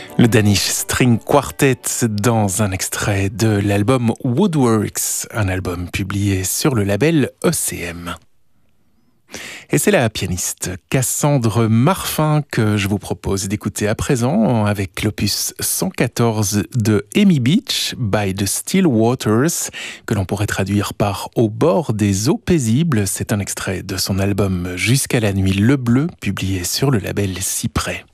Le Danish String Quartet dans un extrait de l'album Woodworks, un album publié sur le label ECM. Et c'est la pianiste Cassandre Marfin que je vous propose d'écouter à présent avec l'opus 114 de Amy Beach, By the Still Waters, que l'on pourrait traduire par Au bord des eaux paisibles. C'est un extrait de son album Jusqu'à la nuit le bleu, publié sur le label Cyprès.